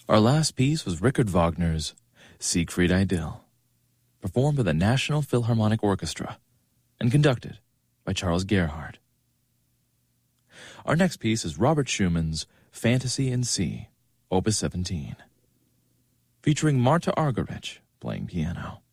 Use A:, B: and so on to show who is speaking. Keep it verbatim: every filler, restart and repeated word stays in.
A: Our last piece was Richard Wagner's Siegfried Idyll, performed by the National Philharmonic Orchestra and conducted by Charles Gerhardt. Our next piece is Robert Schumann's Fantasy in C, Opus seventeen, featuring Marta Argerich playing piano.